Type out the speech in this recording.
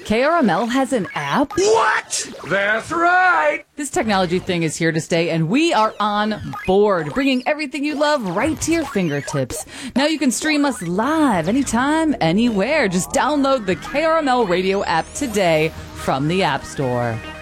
KRML has an app? What? That's right. This technology thing is here to stay, and we are on board, bringing everything you love right to your fingertips. Now you can stream us live anytime, anywhere. Just download the KRML radio app today from the App Store.